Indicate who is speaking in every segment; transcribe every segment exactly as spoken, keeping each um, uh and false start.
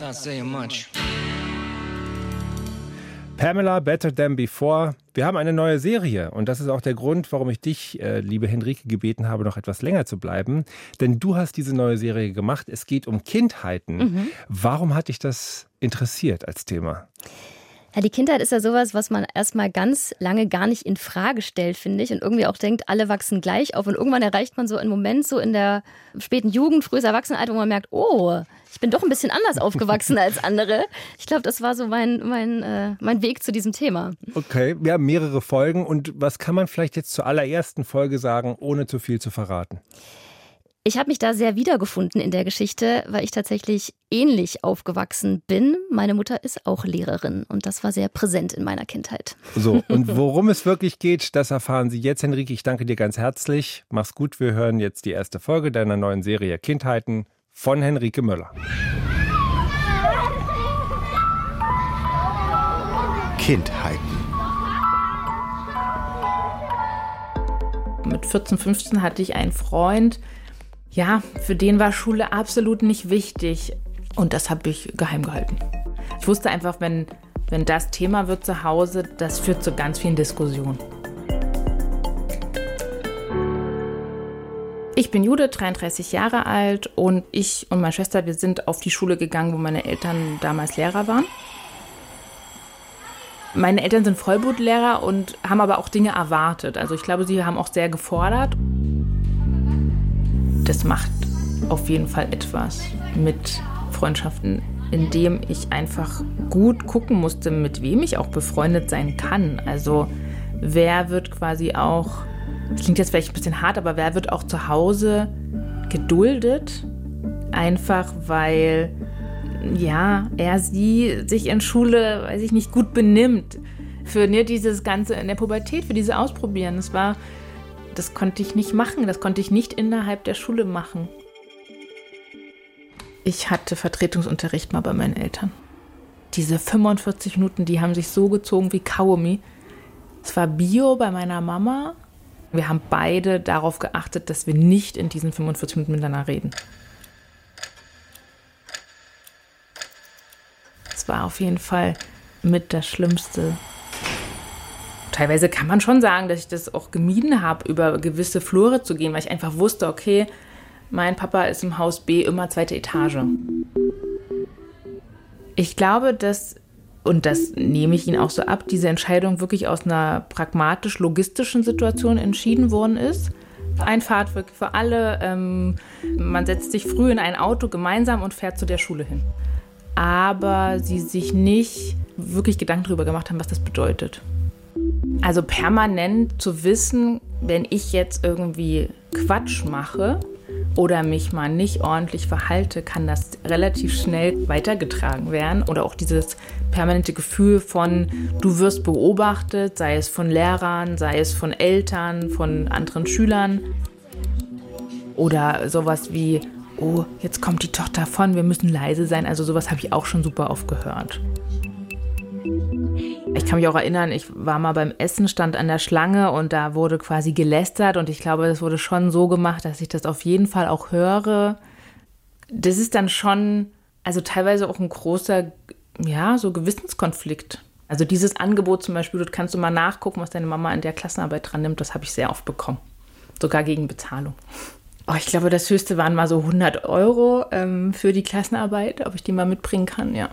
Speaker 1: not saying much.
Speaker 2: Pamela, Better Than Before. Wir haben eine neue Serie und das ist auch der Grund, warum ich dich, äh, liebe Henrike, gebeten habe, noch etwas länger zu bleiben. Denn du hast diese neue Serie gemacht. Es geht um Kindheiten. Mhm. Warum hat dich das interessiert als Thema?
Speaker 3: Ja, die Kindheit ist ja sowas, was man erstmal ganz lange gar nicht in Frage stellt, finde ich. Und irgendwie auch denkt, alle wachsen gleich auf. Und irgendwann erreicht man so einen Moment so in der späten Jugend, frühes Erwachsenenalter, wo man merkt, oh, ich bin doch ein bisschen anders aufgewachsen als andere. Ich glaube, das war so mein, mein, äh, mein Weg zu diesem Thema.
Speaker 2: Okay, wir haben mehrere Folgen. Und was kann man vielleicht jetzt zur allerersten Folge sagen, ohne zu viel zu verraten?
Speaker 3: Ich habe mich da sehr wiedergefunden in der Geschichte, weil ich tatsächlich ähnlich aufgewachsen bin. Meine Mutter ist auch Lehrerin und das war sehr präsent in meiner Kindheit.
Speaker 2: So, und worum es wirklich geht, das erfahren Sie jetzt, Henrike. Ich danke dir ganz herzlich. Mach's gut, wir hören jetzt die erste Folge deiner neuen Serie Kindheiten von Henrike Möller.
Speaker 4: Kindheiten.
Speaker 5: Mit vierzehn, fünfzehn hatte ich einen Freund, ja, für den war Schule absolut nicht wichtig. Und das habe ich geheim gehalten. Ich wusste einfach, wenn, wenn das Thema wird zu Hause, das führt zu ganz vielen Diskussionen. Ich bin Judith, dreiunddreißig Jahre alt und ich und meine Schwester, wir sind auf die Schule gegangen, wo meine Eltern damals Lehrer waren. Meine Eltern sind Vollblutlehrer und haben aber auch Dinge erwartet. Also ich glaube, sie haben auch sehr gefordert. Das macht auf jeden Fall etwas mit Freundschaften, indem ich einfach gut gucken musste, mit wem ich auch befreundet sein kann. Also wer wird quasi auch, das klingt jetzt vielleicht ein bisschen hart, aber wer wird auch zu Hause geduldet? Einfach weil, ja, er, sie sich in Schule, weiß ich nicht, gut benimmt. Für ne, dieses Ganze in der Pubertät, für diese Ausprobieren. Das war... Das konnte ich nicht machen, das konnte ich nicht innerhalb der Schule machen. Ich hatte Vertretungsunterricht mal bei meinen Eltern. Diese fünfundvierzig Minuten, die haben sich so gezogen wie Kaugummi. Es war Bio bei meiner Mama. Wir haben beide darauf geachtet, dass wir nicht in diesen fünfundvierzig Minuten miteinander reden. Es war auf jeden Fall mit das Schlimmste. Teilweise kann man schon sagen, dass ich das auch gemieden habe, über gewisse Flure zu gehen, weil ich einfach wusste, okay, mein Papa ist im Haus B immer zweite Etage. Ich glaube, dass, und das nehme ich Ihnen auch so ab, diese Entscheidung wirklich aus einer pragmatisch-logistischen Situation entschieden worden ist. Ein Fahrtweg für alle, ähm, man setzt sich früh in ein Auto gemeinsam und fährt zu der Schule hin. Aber sie sich nicht wirklich Gedanken darüber gemacht haben, was das bedeutet. Also permanent zu wissen, wenn ich jetzt irgendwie Quatsch mache oder mich mal nicht ordentlich verhalte, kann das relativ schnell weitergetragen werden. Oder auch dieses permanente Gefühl von, du wirst beobachtet, sei es von Lehrern, sei es von Eltern, von anderen Schülern. Oder sowas wie, oh, jetzt kommt die Tochter von, wir müssen leise sein. Also sowas habe ich auch schon super oft gehört. Ich kann mich auch erinnern, ich war mal beim Essen, stand an der Schlange und da wurde quasi gelästert und ich glaube, das wurde schon so gemacht, dass ich das auf jeden Fall auch höre. Das ist dann schon, also teilweise auch ein großer, ja, so Gewissenskonflikt. Also dieses Angebot zum Beispiel, du kannst du mal nachgucken, was deine Mama in der Klassenarbeit dran nimmt, das habe ich sehr oft bekommen. Sogar gegen Bezahlung. Oh, ich glaube, das Höchste waren mal so hundert Euro ähm, für die Klassenarbeit, ob ich die mal mitbringen kann, ja.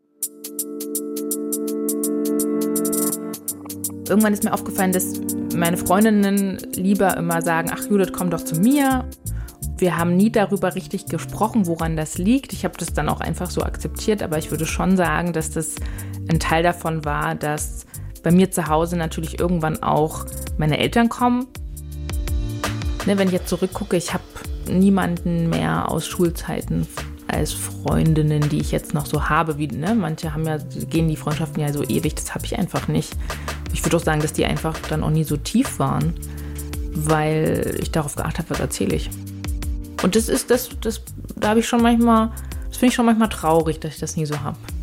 Speaker 5: Irgendwann ist mir aufgefallen, dass meine Freundinnen lieber immer sagen, ach Judith, komm doch zu mir. Wir haben nie darüber richtig gesprochen, woran das liegt. Ich habe das dann auch einfach so akzeptiert, aber ich würde schon sagen, dass das ein Teil davon war, dass bei mir zu Hause natürlich irgendwann auch meine Eltern kommen. Ne, wenn ich jetzt zurückgucke, ich habe niemanden mehr aus Schulzeiten als Freundinnen, die ich jetzt noch so habe. Wie, ne? Manche haben ja, gehen die Freundschaften ja so ewig, das habe ich einfach nicht. Ich würde auch sagen, dass die einfach dann auch nie so tief waren, weil ich darauf geachtet habe, was erzähle ich. Und das ist das, das da habe ich schon manchmal, das finde ich schon manchmal traurig, dass ich das nie so habe.